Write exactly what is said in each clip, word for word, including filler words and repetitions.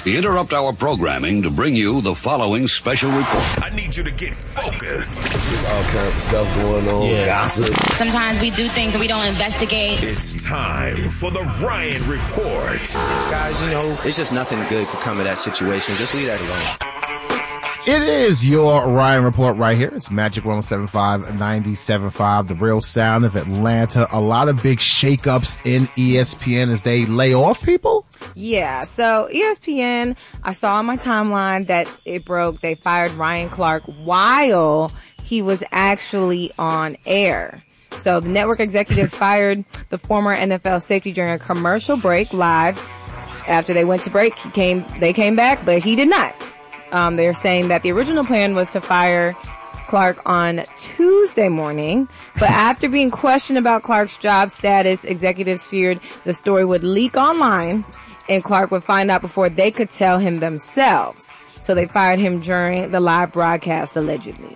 We interrupt our programming to bring you the following special report. I need you to get focused. There's all kinds of stuff going on. Yeah. Gossip. Sometimes we do things and we don't investigate. It's time for the Ryan Report. Guys, you know, it's just nothing good could come of that situation. Just leave that alone. It is your Ryan Report right here. It's Magic one oh seven point five, ninety-seven point five, the real sound of Atlanta. A lot of big shakeups in E S P N as they lay off people. Yeah, so E S P N, I saw on my timeline that it broke. They fired Ryan Clark while he was actually on air. So the network executives fired the former N F L safety during a commercial break live. After they went to break, he came, they came back, but he did not. Um, they're saying that the original plan was to fire Clark on Tuesday morning, but after being questioned about Clark's job status, executives feared the story would leak online and Clark would find out before they could tell him themselves. So they fired him during the live broadcast, allegedly.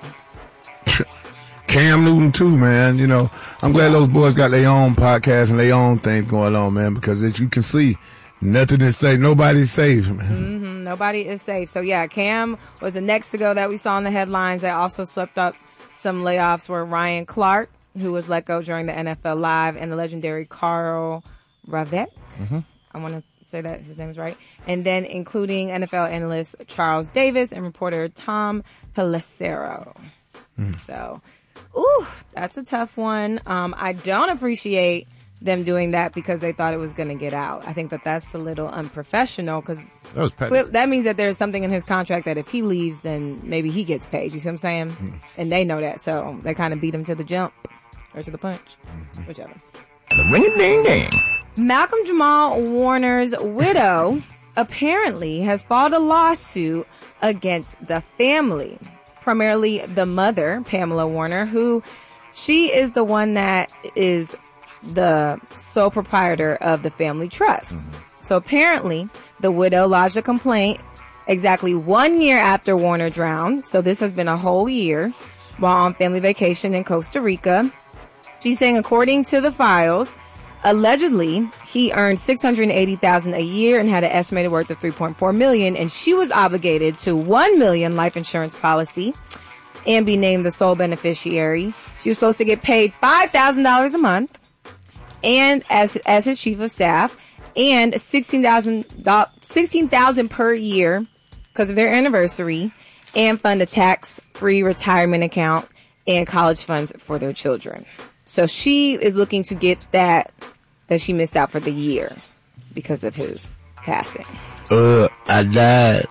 Cam Newton too, man. You know, I'm glad those boys got their own podcast and their own things going on, man, because as you can see, nothing is safe. Nobody's safe, man. Mm-hmm. Nobody is safe. So, yeah, Cam was the next to go that we saw in the headlines. They also swept up some layoffs were Ryan Clark, who was let go during the N F L Live, and the legendary Carl Ravek. Mm-hmm. I want to say that his name is right. And then including N F L analyst Charles Davis and reporter Tom Pelissero. Mm. So, ooh, that's a tough one. Um, I don't appreciate them doing that because they thought it was going to get out. I think that that's a little unprofessional because that, that means that there's something in his contract that if he leaves, then maybe he gets paid. You see what I'm saying? Mm. And they know that, so they kind of beat him to the jump or to the punch, mm-hmm. whichever. The ring-a-ding-ding. Malcolm Jamal Warner's widow apparently has filed a lawsuit against the family, primarily the mother, Pamela Warner, who she is the one that is the sole proprietor of the family trust. Mm-hmm. So apparently the widow lodged a complaint exactly one year after Warner drowned. So this has been a whole year while on family vacation in Costa Rica. She's saying, according to the files, allegedly he earned six hundred eighty thousand dollars a year and had an estimated worth of three point four million dollars, and she was obligated to one million dollars life insurance policy and be named the sole beneficiary. She was supposed to get paid five thousand dollars a month and as as his chief of staff, and sixteen thousand sixteen thousand per year because of their anniversary, and fund a tax-free retirement account and college funds for their children. So she is looking to get that that she missed out for the year because of his passing. Uh, I died.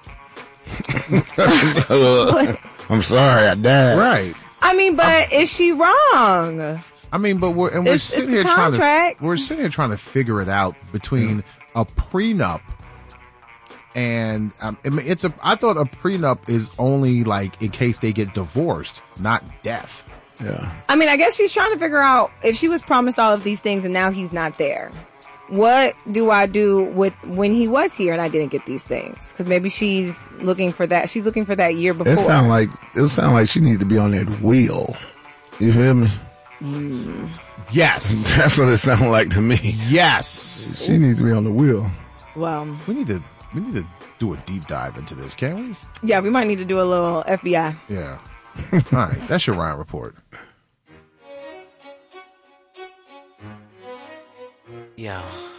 I'm sorry, I died. Right. I mean, but I'm, is she wrong? I mean, but we're and we're it's, sitting it's here trying contract. to we're sitting here trying to figure it out between yeah. a prenup and um, I mean, it's a. I thought a prenup is only like in case they get divorced, not death. Yeah. I mean, I guess she's trying to figure out if she was promised all of these things and now he's not there. What do I do with when he was here and I didn't get these things? Because maybe she's looking for that. She's looking for that year before. It sound like it sound like she need to be on that wheel. You feel me? Mm. Yes, that's what it sounds like to me. Yes, she needs to be on the wheel. Well, we need to we need to do a deep dive into this, can't we? Yeah, we might need to do a little F B I. Yeah. All right, that's your Ryan Report. Yo.